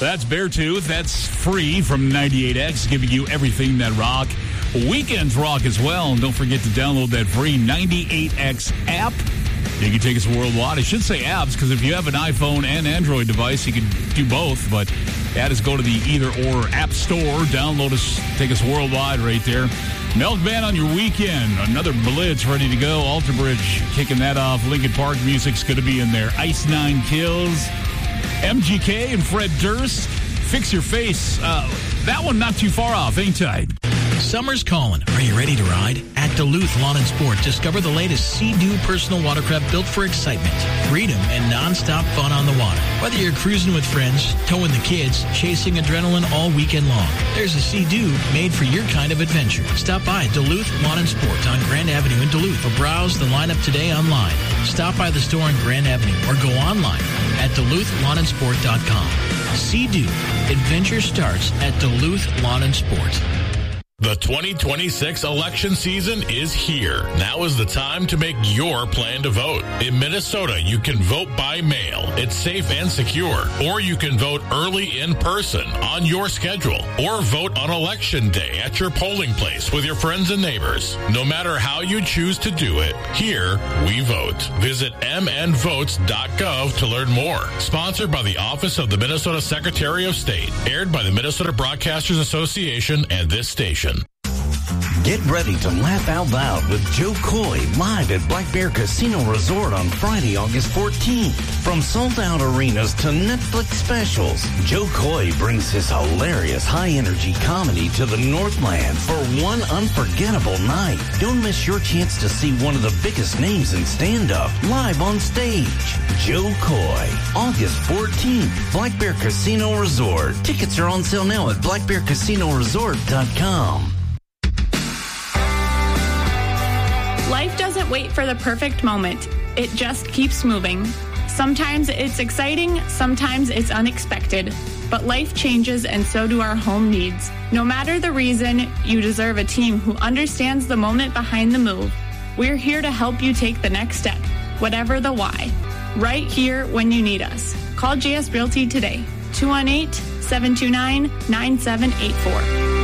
That's Beartooth. That's free from 98X, giving you everything that rock. Weekends rock as well. And don't forget to download that free 98X app. You can take us worldwide. I should say apps, because if you have an iPhone and Android device, you can do both. But that is go to the either or app store, download us, take us worldwide right there. Milkman on your weekend. Another Blitz ready to go. Alter Bridge kicking that off. Linkin Park music's going to be in there. Ice Nine Kills. MGK and Fred Durst. Fix Your Face. That one not too far off, ain't I? Summer's calling. Are you ready to ride? At Duluth Lawn and Sport, discover the latest Sea-Doo personal watercraft built for excitement, freedom, and non-stop fun on the water. Whether you're cruising with friends, towing the kids, chasing adrenaline all weekend long, there's a Sea-Doo made for your kind of adventure. Stop by Duluth Lawn and Sport on Grand Avenue in Duluth or browse the lineup today online. Stop by the store on Grand Avenue or go online at DuluthLawnandSport.com. Sea-Doo. Adventure starts at Duluth Lawn and Sport. The 2026 election season is here. Now is the time to make your plan to vote. In Minnesota, you can vote by mail. It's safe and secure. Or you can vote early in person on your schedule. Or vote on Election Day at your polling place with your friends and neighbors. No matter how you choose to do it, here we vote. Visit mnvotes.gov to learn more. Sponsored by the Office of the Minnesota Secretary of State. Aired by the Minnesota Broadcasters Association and this station. Get ready to laugh out loud with Joe Coy live at Black Bear Casino Resort on Friday, August 14th. From sold-out arenas to Netflix specials, Joe Coy brings his hilarious high-energy comedy to the Northland for one unforgettable night. Don't miss your chance to see one of the biggest names in stand-up live on stage. Joe Coy, August 14th, Black Bear Casino Resort. Tickets are on sale now at blackbearcasinoresort.com. Life doesn't wait for the perfect moment. It just keeps moving. Sometimes it's exciting, sometimes it's unexpected. But life changes and so do our home needs. No matter the reason, you deserve a team who understands the moment behind the move. We're here to help you take the next step, whatever the why. Right here when you need us. Call JS Realty today, 218-729-9784.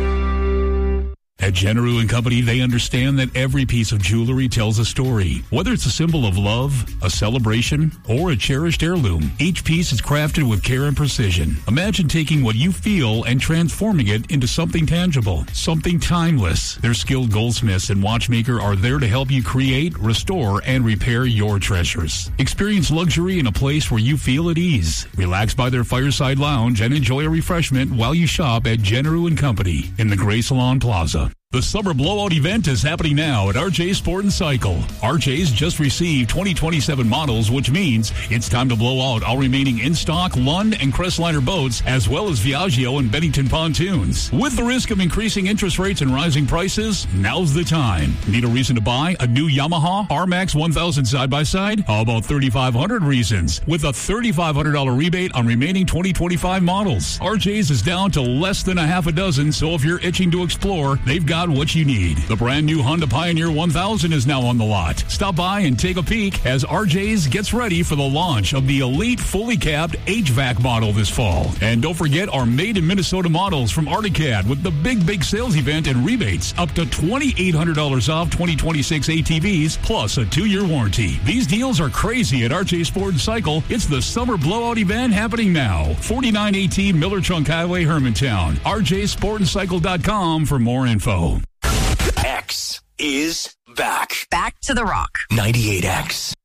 At Generou & Company, they understand that every piece of jewelry tells a story. Whether it's a symbol of love, a celebration, or a cherished heirloom, each piece is crafted with care and precision. Imagine taking what you feel and transforming it into something tangible, something timeless. Their skilled goldsmiths and watchmaker are there to help you create, restore, and repair your treasures. Experience luxury in a place where you feel at ease. Relax by their fireside lounge and enjoy a refreshment while you shop at Generou & Company in the Gray Salon Plaza. The Summer Blowout event is happening now at RJ Sport and Cycle. RJ's just received 2027 models, which means it's time to blow out all remaining in-stock Lund and Crestliner boats, as well as Viaggio and Bennington pontoons. With the risk of increasing interest rates and rising prices, now's the time. Need a reason to buy a new Yamaha RMAX 1000 side-by-side? How about 3,500 reasons with a $3,500 rebate on remaining 2025 models? RJ's is down to less than a half a dozen, so if you're itching to explore, they've got what you need. The brand new Honda Pioneer 1000 is now on the lot. Stop by and take a peek as RJ's gets ready for the launch of the Elite fully capped HVAC model this fall. And don't forget our made in Minnesota models from Articad with the big sales event and rebates up to $2,800 off 2026 ATVs plus a 2-year warranty. These deals are crazy at RJ Sport and Cycle. It's the Summer Blowout event happening now. 4918 Miller Chunk Highway, Hermantown. RJSportandCycle.com for more info. X is back. Back to the rock. 98X.